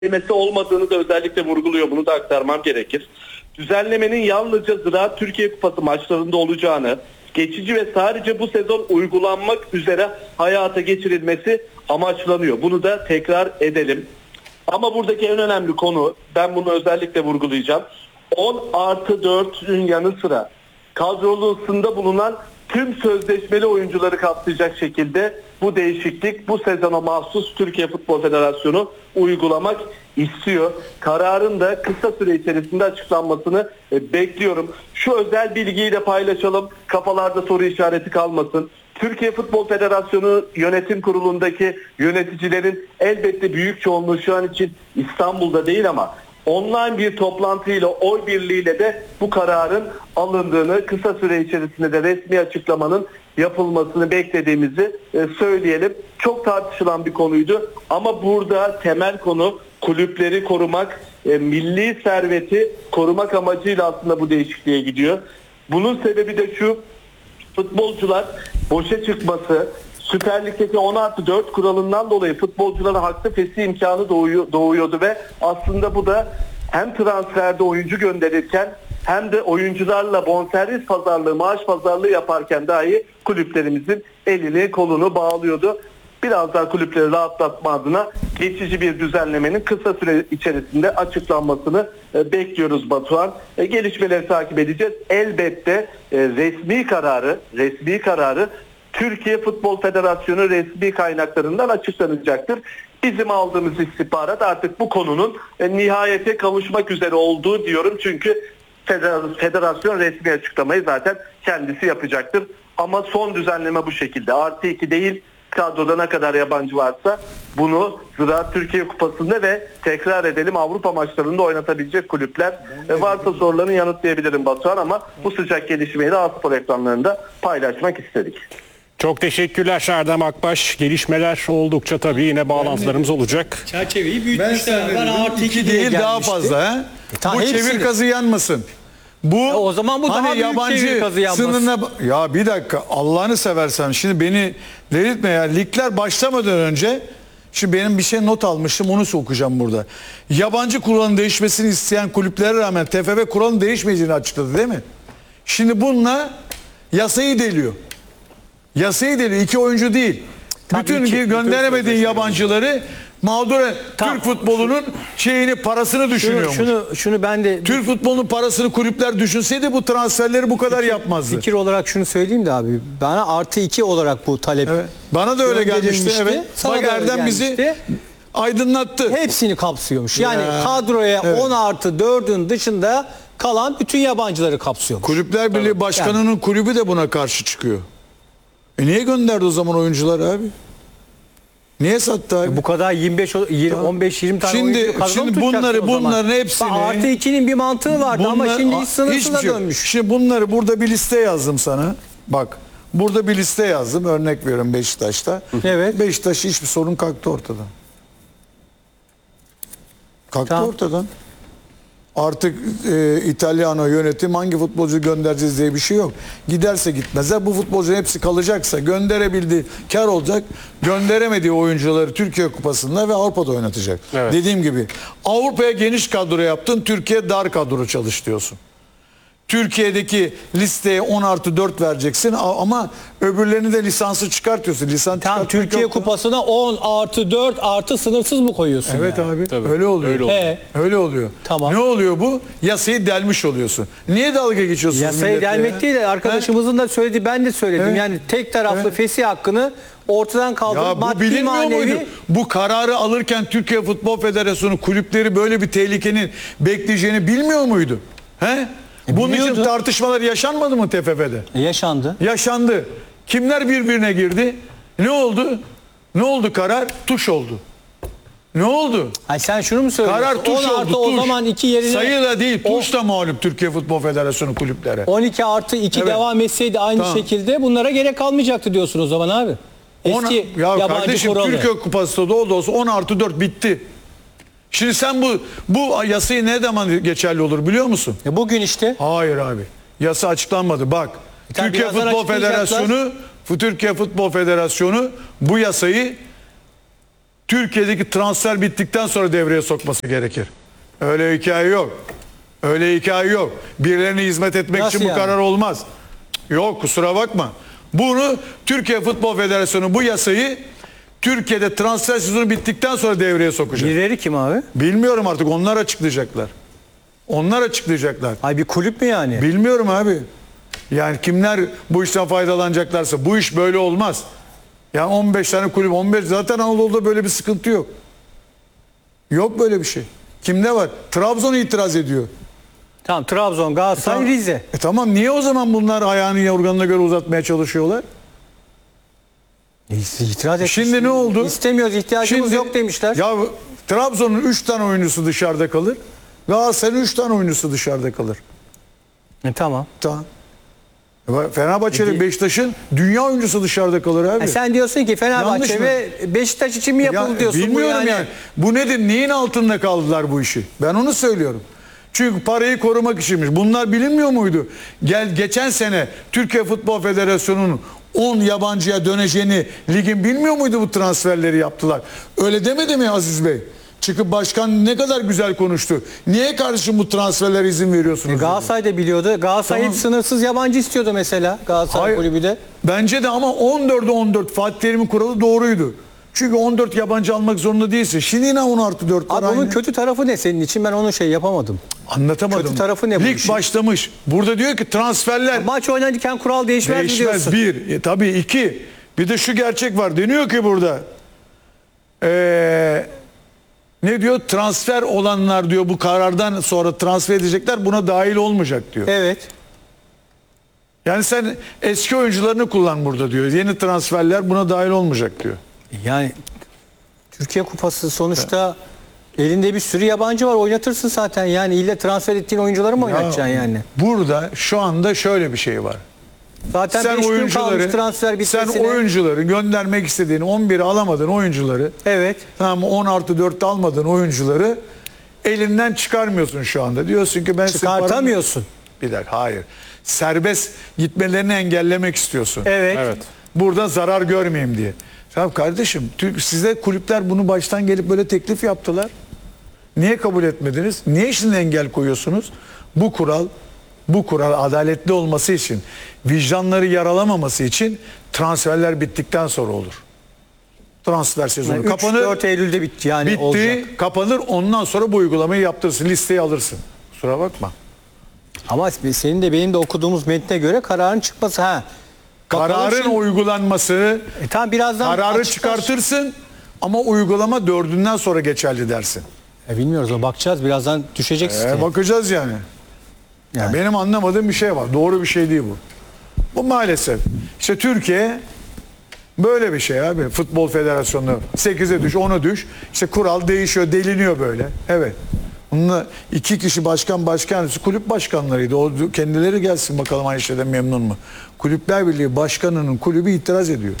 kelimesi olmadığını da özellikle vurguluyor. Bunu da aktarmam gerekir. Düzenlemenin yalnızca Ziraat Türkiye Kupası maçlarında olacağını, geçici ve sadece bu sezon uygulanmak üzere hayata geçirilmesi amaçlanıyor. Bunu da tekrar edelim. Ama buradaki en önemli konu, ben bunu özellikle vurgulayacağım. 10+4'ün yanı sıra kadrosunda bulunan tüm sözleşmeli oyuncuları kapsayacak şekilde bu değişiklik bu sezona mahsus Türkiye Futbol Federasyonu uygulamak istiyor. Kararın da kısa süre içerisinde açıklanmasını bekliyorum. Şu özel bilgiyi de paylaşalım. Kafalarda soru işareti kalmasın. Türkiye Futbol Federasyonu Yönetim Kurulu'ndaki yöneticilerin elbette büyük çoğunluğu şu an için İstanbul'da değil ama online bir toplantıyla, oy birliğiyle de bu kararın alındığını, kısa süre içerisinde de resmi açıklamanın yapılmasını beklediğimizi söyleyelim. Çok tartışılan bir konuydu ama burada temel konu kulüpleri korumak, milli serveti korumak amacıyla aslında bu değişikliğe gidiyor. Bunun sebebi de şu: futbolcular boşa çıkması, Süper Lig'deki 10+4 kuralından dolayı futbolculara haklı fesih imkanı doğuyordu ve aslında bu da hem transferde oyuncu gönderirken hem de oyuncularla bonservis pazarlığı, maaş pazarlığı yaparken dahi kulüplerimizin elini kolunu bağlıyordu. Biraz daha kulüpleri rahatlatma adına geçici bir düzenlemenin kısa süre içerisinde açıklanmasını bekliyoruz Batuhan. Gelişmeleri takip edeceğiz. Elbette resmi kararı Türkiye Futbol Federasyonu resmi kaynaklarından açıklanacaktır. Bizim aldığımız istihbarat artık bu konunun nihayete kavuşmak üzere olduğu diyorum. Çünkü federasyon resmi açıklamayı zaten kendisi yapacaktır. Ama son düzenleme bu şekilde. +2 değil, kadroda ne kadar yabancı varsa bunu Ziraat Türkiye Kupası'nda ve tekrar edelim Avrupa maçlarında oynatabilecek kulüpler. Varsa sorularını yanıtlayabilirim Batuhan ama bu sıcak gelişmeyi de A-Spor ekranlarında paylaşmak istedik. Çok teşekkürler Şerdem Akbaş. Gelişmeler oldukça tabii yine bağlantılarımız olacak. Çerçeveyi büyütmüşler. Ben +2 değil daha fazla. He? Bu çevir kazı yanmasın. Bu o zaman bu hani daha büyük yabancı çevir kazı yanmasın. sınırına... Ya bir dakika, Allah'ını seversen şimdi beni delirtme ya. Ligler başlamadan önce şimdi benim bir şey not almıştım, onu okuyacağım burada. Yabancı kuralın değişmesini isteyen kulüplere rağmen TFF kuralın değişmeyeceğini açıkladı değil mi? Şimdi bununla yasayı deliyor. Yasayı deliyor. 2 oyuncu değil. Bütün gönderemediğin yabancıları mağdur Türk futbolunun parasını düşünüyormuş. Şunu ben de Türk futbolunun parasını kulüpler düşünseydi bu transferleri bu kadar yapmazdı. fikir olarak şunu söyleyeyim de abi. Bana +2 olarak bu talep. Evet. Bana da öyle gelmişti. Evet. Sana Bak da öyle Erdem bizi gelmişti. aydınlattı. Hepsini kapsıyormuş. Yani kadroya 10+4'ün dışında kalan bütün yabancıları kapsıyormuş. Kulüpler Birliği Başkanı'nın kulübü de buna karşı çıkıyor. Niye gönderdi o zaman oyuncuları abi? Niye sattı abi? Bu kadar 15-20 tane oyuncu kadro şimdi bunların hepsini +2'nin bir mantığı vardı ama şimdi hiç sınırsıza dönmüş. Şimdi bunları burada bir liste yazdım sana. Bak burada bir liste yazdım. Örnek veriyorum Beşiktaş'ta. Evet. Beşiktaş hiçbir sorun kalktı ortadan. Kalktı ortadan. Artık İtalyano yönetim hangi futbolcu göndereceğiz diye bir şey yok. Giderse gitmezse bu futbolcuların hepsi kalacaksa gönderebildiği kar olacak. Gönderemediği oyuncuları Türkiye Kupası'nda ve Avrupa'da oynatacak. Evet. Dediğim gibi Avrupa'ya geniş kadro yaptın, Türkiye dar kadro çalış diyorsun. Türkiye'deki listeye 10+4 vereceksin ama öbürlerini de lisansı çıkartıyorsun. Tam Türkiye Kupası'na 10+4 artı sınırsız mı koyuyorsun? Evet yani? abi. Tabii. Öyle oluyor. Öyle oluyor. Tamam. Ne oluyor bu? Yasayı delmiş oluyorsun. Niye dalga geçiyorsunuz? Yasayı delmek değil de arkadaşımızın da söylediği, ben de söyledim. Evet. Yani tek taraflı fesih hakkını ortadan kaldırıp ya bu bilinmiyor muydu? Bu kararı alırken Türkiye Futbol Federasyonu kulüpleri böyle bir tehlikenin bekleyeceğini bilmiyor muydu? He? Bunun için tartışmalar yaşanmadı mı TFF'de? Yaşandı. Yaşandı. Kimler birbirine girdi? Ne oldu? Ne oldu karar? Tuş oldu. Ne oldu? Ay sen şunu mu söylüyorsun? Karar tuş oldu. Tuş. O zaman 2 yerine... Sayı da değil. Tuş da mağlup Türkiye Futbol Federasyonu kulüplere. 12+2 devam etseydi aynı şekilde bunlara gerek kalmayacaktı diyorsun o zaman abi. Eski yabancı kardeşim, kuralı. Türkiye Kupası da olsa 10+4 bitti. Şimdi sen bu yasayı ne zaman geçerli olur biliyor musun? Bugün işte. Hayır abi. Yasa açıklanmadı. Bak. Türkiye Futbol Federasyonu bu yasayı Türkiye'deki transfer bittikten sonra devreye sokması gerekir. Öyle hikaye yok. Öyle hikaye yok. Birilerine hizmet etmek Nasıl için bu yani? karar olmaz. Yok, kusura bakma. Bunu Türkiye Futbol Federasyonu bu yasayı Türkiye'de transfer sezonu bittikten sonra devreye sokacak. Birileri kim abi? Bilmiyorum artık, onlar açıklayacaklar. Onlar açıklayacaklar. Ay bir kulüp mü yani? Bilmiyorum abi. Yani kimler bu işten faydalanacaklarsa, bu iş böyle olmaz. Yani 15 tane kulüp, 15 zaten Anadolu'da böyle bir sıkıntı yok. Yok böyle bir şey. Kimde var? Trabzon itiraz ediyor. Tamam, Trabzon, Galatasaray, Tamam. Rize. Tamam, niye o zaman bunlar ayağını yorganına göre uzatmaya çalışıyorlar? İtiraz etmiş. Şimdi ne oldu? İstemiyoruz, ihtiyacımız Şimdi- yok demişler. Ya Trabzon'un 3 tane oyuncusu dışarıda kalır. Galatasaray'ın 3 tane oyuncusu dışarıda kalır. Tamam. Tamam. Fenerbahçe'nin, Beşiktaş'ın dünya oyuncusu dışarıda kalır abi. Sen diyorsun ki Yanlış Fenerbahçe mı? ve Beşiktaş için mi yapıldı Ya, diyorsun? bilmiyorum yani. Bu nedir? Neyin altında kaldılar bu işi? Ben onu söylüyorum. Çünkü parayı korumak içinmiş. Bunlar bilinmiyor muydu? Geçen sene Türkiye Futbol Federasyonu'nun 10 yabancıya döneceğini ligin bilmiyor muydu, bu transferleri yaptılar? Öyle demedi mi Aziz Bey? Çıkıp başkan ne kadar güzel konuştu. Niye kardeşim bu transferlere izin veriyorsunuz? dedi. Galatasaray da biliyordu. Galatasaray Tamam. hep sınırsız yabancı istiyordu mesela. Galatasaray Hayır. kulübü de. Bence de, ama 14'e 14 Fatih Terim'in kuralı doğruydu. Çünkü 14 yabancı almak zorunda değilsin. Şimdi yine 10+4 var. Abi onun aynı. kötü tarafı ne senin için? Ben onu yapamadım. Anlatamadım. kötü tarafı ne bu Lig işin? başlamış. Burada diyor ki transferler Maç oynanırken kural değişmez mi değişmez. diyorsun? Bir. Tabii iki. Bir de şu gerçek var. Deniyor ki burada. Ne diyor? Transfer olanlar diyor bu karardan sonra transfer edecekler, buna dahil olmayacak diyor. Evet. Yani sen eski oyuncularını kullan burada diyor. Yeni transferler buna dahil olmayacak diyor. Yani Türkiye Kupası sonuçta elinde bir sürü yabancı var, oynatırsın zaten. Yani ille transfer ettiğin oyuncuları mı oynatacaksın yani? Burada şu anda şöyle bir şey var. Zaten Sen 5 gün kalmış oyuncuları, transfer sen bitmesine. oyuncuları göndermek istediğin 11'i alamadığın oyuncuları, Evet. tamam 10+4'te almadığın oyuncuları elinden çıkarmıyorsun şu anda. Diyorsun ki ben senin Çıkartamıyorsun. Bir dakika, hayır. Serbest gitmelerini engellemek istiyorsun. Evet. Evet. Burada zarar görmeyeyim diye. Tamam kardeşim, size kulüpler bunu baştan gelip böyle teklif yaptılar. Niye kabul etmediniz? Niye şimdi engel koyuyorsunuz? Bu kural adaletli olması için, vicdanları yaralamaması için transferler bittikten sonra olur. Transfer sezonu Yani kapanır. 3-4 Eylül'de bitti yani Bitti, olacak. kapanır. Ondan sonra bu uygulamayı yaptırırsın, listeyi alırsın. Kusura bakma. Ama senin de benim de okuduğumuz metne göre kararın çıkması. Bakalım Kararın şimdi. uygulanması, Tamam, birazdan kararı açıklar. çıkartırsın ama uygulama 4'ünden sonra geçerli dersin. Bilmiyoruz, o bakacağız, birazdan düşecek siteye. Bakacağız yani. Yani. Benim anlamadığım bir şey var. Doğru bir şey değil bu. Bu maalesef. İşte Türkiye böyle bir şey abi. Futbol Federasyonu 8'e düş, 10'a düş. İşte kural değişiyor, deliniyor böyle. Evet. Bununla 2 kişi başkan kulüp başkanlarıydı. O kendileri gelsin bakalım aynı şeyden memnun mu? Kulüpler Birliği Başkanı'nın kulübü itiraz ediyor.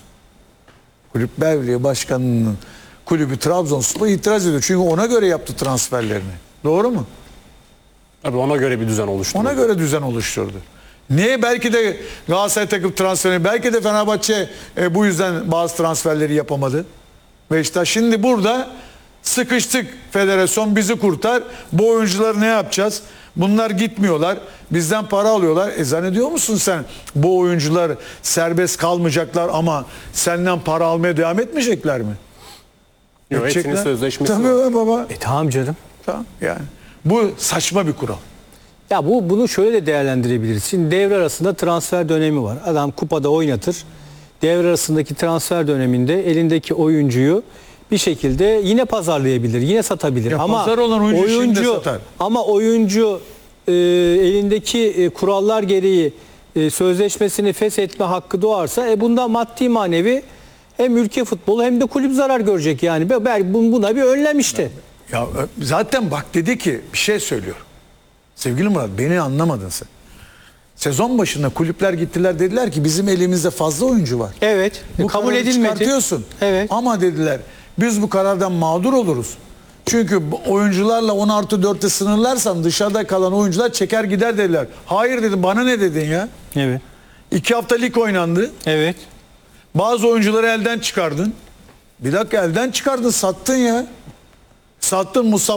Kulüpler Birliği Başkanı'nın kulübü Trabzonspor itiraz ediyor. Çünkü ona göre yaptı transferlerini. Doğru mu? Tabii ona göre bir düzen oluştu. Ona göre düzen oluşturdu. Niye? Belki de Galatasaray takım transferi, belki de Fenerbahçe bu yüzden bazı transferleri yapamadı. Beşiktaş şimdi burada sıkıştık, federasyon bizi kurtar. Bu oyuncuları ne yapacağız? Bunlar gitmiyorlar. Bizden para alıyorlar. Zannediyor musun sen bu oyuncular serbest kalmayacaklar ama senden para almaya devam etmeyecekler mi? Yok, hepsinin Edecekler. sözleşmesi Tabii var. baba. Tamam canım. Tamam yani. Bu saçma bir kural. Ya bunu şöyle de değerlendirebiliriz. Şimdi devre arasında transfer dönemi var. Adam kupada oynatır. Devre arasındaki transfer döneminde elindeki oyuncuyu bir şekilde yine pazarlayabilir, yine satabilir. Ya ama pazar olan oyuncu şimdi de satar. Ama oyuncu elindeki kurallar gereği sözleşmesini feshetme hakkı doğarsa bundan maddi manevi hem ülke futbolu hem de kulüp zarar görecek yani. Buna bir önlem işte. Ya zaten bak dedi ki bir şey söylüyor. Sevgili Murat, beni anlamadın sen. Sezon başında kulüpler gittiler, dediler ki bizim elimizde fazla oyuncu var. Evet. Bu kabul kararı edilmedi. çıkartıyorsun. Evet. Ama dediler biz bu karardan mağdur oluruz. Çünkü bu oyuncularla 10+4'te sınırlarsan dışarıda kalan oyuncular çeker gider dediler. Hayır dedim, bana ne dedin ya? Evet. 2 hafta lig oynandı. Evet. Bazı oyuncuları elden çıkardın. Bir dakika elden çıkardın sattın ya. Sattın Mustafa